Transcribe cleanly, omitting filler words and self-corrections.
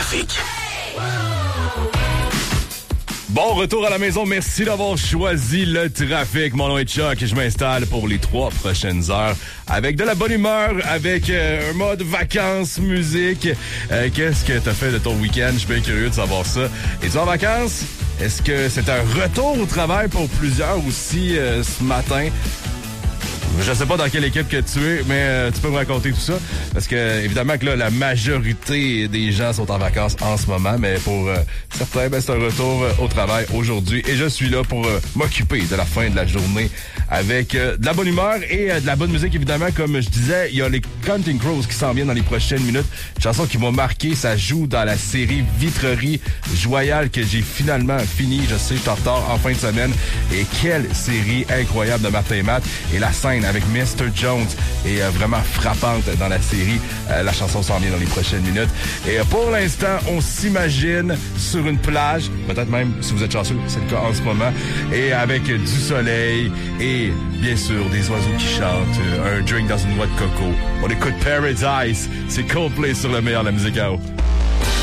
trafic. Bon retour à la maison, merci d'avoir choisi le trafic. Mon nom est Chuck et je m'installe pour les 3 prochaines heures avec de la bonne humeur, avec un mode vacances, musique. Qu'est-ce que t'as fait de ton week-end? Je suis bien curieux de savoir ça. Es-tu en vacances? Est-ce que c'est un retour au travail pour plusieurs aussi ce matin? Je sais pas dans quelle équipe que tu es, mais tu peux me raconter tout ça. Parce que, évidemment, que là, la majorité des gens sont en vacances en ce moment, mais pour certains, c'est un retour au travail aujourd'hui. Et je suis là pour m'occuper de la fin de la journée avec de la bonne humeur et de la bonne musique, évidemment. Comme je disais, il y a les Counting Crows qui s'en viennent dans les prochaines minutes. Une chanson qui m'a marqué, ça joue dans la série Vitrerie Joyale que j'ai finalement fini. Je sais, je suis en retard en fin de semaine. Et quelle série incroyable de Martin et Matt. Et la scène avec Mr. Jones est vraiment frappante dans la série. La chanson s'en vient dans les prochaines minutes. Et pour l'instant, on s'imagine sur une plage, peut-être même, si vous êtes chanceux, c'est le cas en ce moment, et avec du soleil et bien sûr des oiseaux qui chantent, un drink dans une noix de coco. On écoute Paradise, c'est Coldplay sur le meilleur de la musique à eau.